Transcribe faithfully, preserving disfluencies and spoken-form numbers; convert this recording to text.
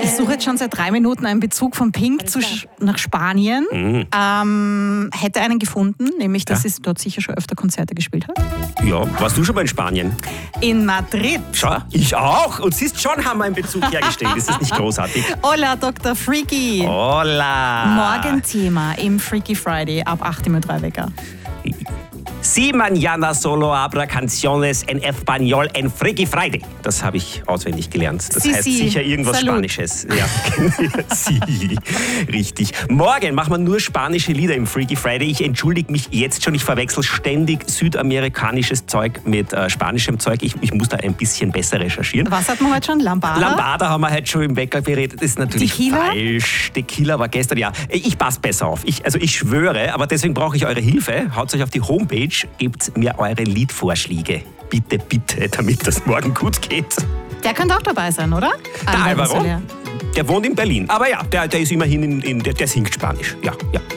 Ich suche jetzt schon seit drei Minuten einen Bezug von Pink zu, nach Spanien. Mhm. Ähm, hätte einen gefunden, nämlich, dass ja. sie dort sicher schon öfter Konzerte gespielt hat. Ja, warst du schon mal in Spanien? In Madrid. Schau, ich auch. Und siehst, schon haben wir einen Bezug hergestellt. Ist das nicht großartig? Hola, Doktor Freaky. Hola. Morgenthema im Freaky Friday ab acht Uhr drei Wecker. Si mañana solo habrá canciones en español en Freaky Friday. Das habe ich auswendig gelernt. Das si, heißt si. sicher irgendwas Salut. Spanisches. Ja, si. Richtig. Morgen machen wir nur spanische Lieder im Freaky Friday. Ich entschuldige mich jetzt schon, ich verwechsel ständig südamerikanisches Zeug mit äh, spanischem Zeug. Ich, ich muss da ein bisschen besser recherchieren. Was hat man heute schon? Lambada? Lambada haben wir heute schon im Wecker beredet. Das ist natürlich Tequila? falsch. Tequila war gestern, ja. Ich passe besser auf. Ich, also ich schwöre, aber deswegen brauche ich eure Hilfe. Haut euch auf die Homepage, gebt mir eure Liedvorschläge. Bitte, bitte, damit das morgen gut geht. Der könnte auch dabei sein, oder? Der Alvaro, der wohnt in Berlin. Aber ja, der, der ist immerhin, in, in, der, der singt Spanisch. Ja, ja.